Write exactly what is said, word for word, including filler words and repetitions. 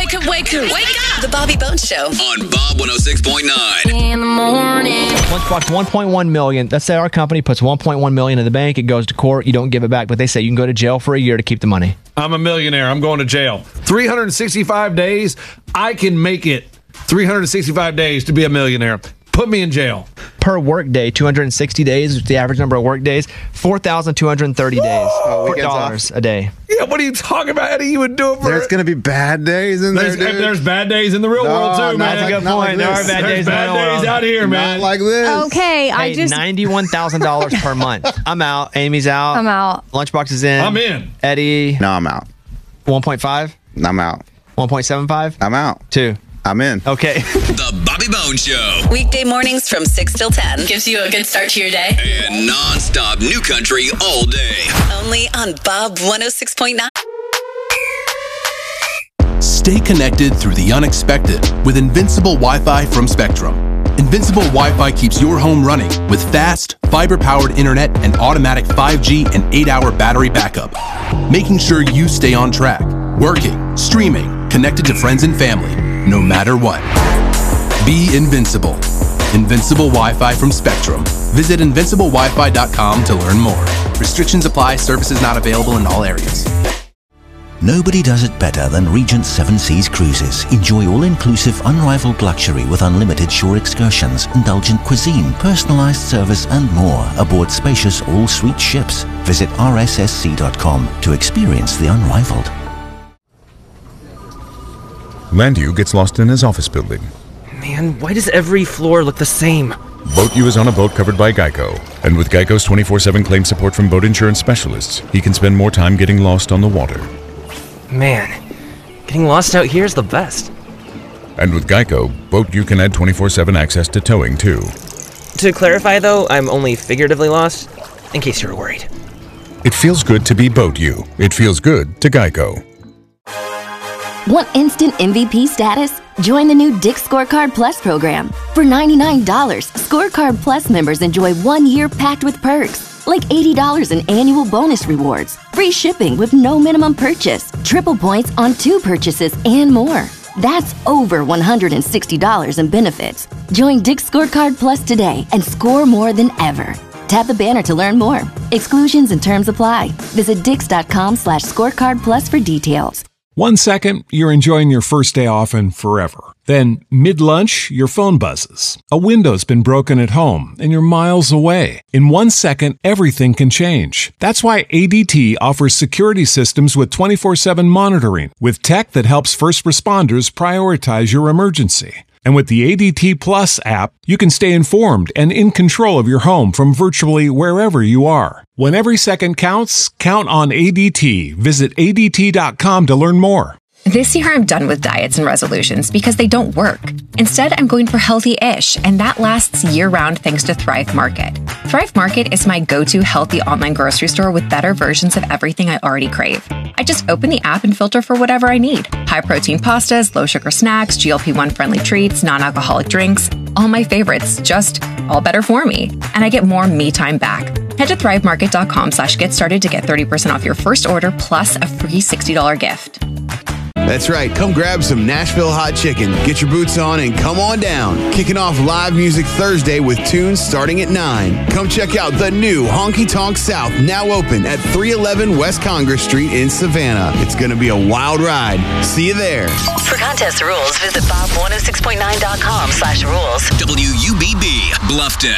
Wake up, wake up, wake up. The Bobby Bones Show. On Bob one oh six point nine. In the morning. Lunchbox, one point one million dollars. Let's say our company puts one point one million dollars in the bank. It goes to court. You don't give it back, but they say you can go to jail for a year to keep the money. I'm a millionaire. I'm going to jail. three hundred sixty-five days. I can make it three hundred sixty-five days to be a millionaire. Put me in jail. Per work day, two hundred sixty days, which is the average number of work days, four thousand two hundred thirty days. Oh, four weekends dollars a day. Yeah, what are you talking about, Eddie? You would do it for There's going to be bad days in There's, there, dude. there's bad days in the real No, world, too, not man. That's a like- good not point. like There are this. bad There's days in bad the real days world. out here, man. Not like this. Okay, I Hey, just ninety-one thousand dollars per month. I'm out. Amy's out. I'm out. Lunchbox is in. I'm in. Eddie, No, I'm out. one point five, I'm out. one point seven five, I'm out. two. I'm in. Okay. The Bobby Bones Show. Weekday mornings from six till ten. Gives you a good start to your day. And non-stop new country all day. Only on Bob one oh six point nine. Stay connected through the unexpected with Invincible Wi-Fi from Spectrum. Invincible Wi-Fi keeps your home running with fast, fiber-powered internet and automatic five G and eight hour battery backup, making sure you stay on track, working, streaming, connected to friends and family, no matter what. Be invincible. Invincible Wi-Fi from Spectrum. Visit invincible wi fi dot com to learn more. Restrictions apply. Services not available in all areas. Nobody does it better than Regent Seven Seas Cruises. Enjoy all-inclusive, unrivaled luxury with unlimited shore excursions, indulgent cuisine, personalized service, and more aboard spacious all-suite ships. Visit r s s c dot com to experience the unrivaled. Landu gets lost in his office building. Man, why does every floor look the same? BoatU is on a boat covered by Geico. And with Geico's twenty-four seven claim support from boat insurance specialists, he can spend more time getting lost on the water. Man, getting lost out here is the best. And with Geico, BoatU can add twenty-four seven access to towing, too. To clarify, though, I'm only figuratively lost, in case you were worried. It feels good to be BoatU. It feels good to Geico. Want instant M V P status? Join the new Dick's Scorecard Plus program. For ninety-nine dollars, Scorecard Plus members enjoy one year packed with perks, like eighty dollars in annual bonus rewards, free shipping with no minimum purchase, triple points on two purchases, and more. That's over one hundred sixty dollars in benefits. Join Dick's Scorecard Plus today and score more than ever. Tap the banner to learn more. Exclusions and terms apply. Visit dix.com slash scorecard plus for details. One second, you're enjoying your first day off and forever. Then, mid-lunch, your phone buzzes. A window's been broken at home, and you're miles away. In one second, everything can change. That's why A D T offers security systems with twenty-four seven monitoring, with tech that helps first responders prioritize your emergency. And with the A D T Plus app, you can stay informed and in control of your home from virtually wherever you are. When every second counts, count on A D T. Visit A D T dot com to learn more. This year I'm done with diets and resolutions because they don't work. Instead, I'm going for healthy-ish, and that lasts year-round thanks to Thrive Market. Thrive Market is my go-to healthy online grocery store with better versions of everything I already crave. I just open the app and filter for whatever I need. High-protein pastas, low-sugar snacks, G L P one friendly treats, non-alcoholic drinks, all my favorites, just all better for me. And I get more me time back. Head to thrivemarket.com slash get started to get thirty percent off your first order plus a free sixty dollars gift. That's right. Come grab some Nashville hot chicken. Get your boots on and come on down. Kicking off live music Thursday with tunes starting at nine. Come check out the new Honky Tonk South, now open at three eleven West Congress Street in Savannah. It's going to be a wild ride. See you there. For contest rules, visit bob one oh six point nine dot com slash rules. W U B B, Bluffton.